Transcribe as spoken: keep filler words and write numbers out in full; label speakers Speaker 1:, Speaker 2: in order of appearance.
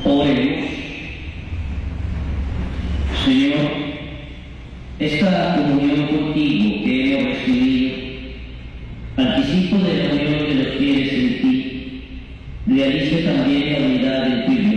Speaker 1: Oremos. Señor, esta comunión contigo que hemos recibido, anticipo de la unión de los fieles en ti, realice también la unidad en tu Iglesia.